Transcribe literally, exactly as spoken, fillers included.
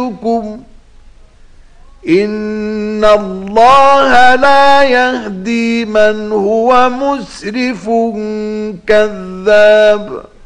يعدكم إن الله لا يهدي من هو مسرف كذاب.